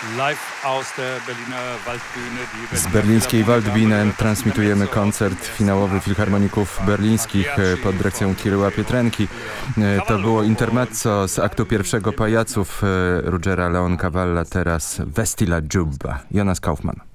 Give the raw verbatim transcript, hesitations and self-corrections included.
Z berlińskiej Waldbühne transmitujemy koncert finałowy Filharmoników Berlińskich pod dyrekcją Kiryła Pietrenki. To było intermezzo z aktu pierwszego Pajaców Ruggiera Leoncavalla, teraz Vesti la giubba. Jonas Kaufmann.